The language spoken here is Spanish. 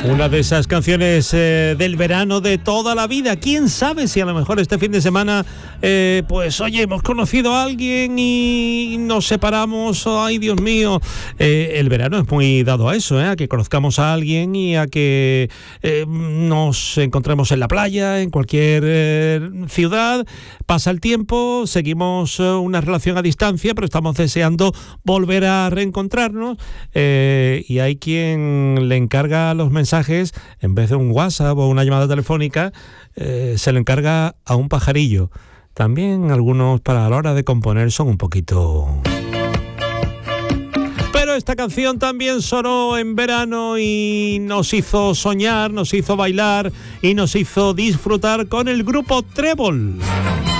Una de esas canciones del verano de toda la vida. ¿Quién sabe si a lo mejor este fin de semana, pues oye, hemos conocido a alguien y nos separamos? Ay, Dios mío. El verano es muy dado a eso, a que conozcamos a alguien y a que nos encontremos en la playa, en cualquier ciudad. Pasa el tiempo, seguimos una relación a distancia, pero estamos deseando volver a reencontrarnos. Y hay quien le encarga los mensajes, en vez de un WhatsApp o una llamada telefónica, se le encarga a un pajarillo. También algunos, para la hora de componer, son un poquito... Pero esta canción también sonó en verano y nos hizo soñar, nos hizo bailar y nos hizo disfrutar con el grupo Trébol.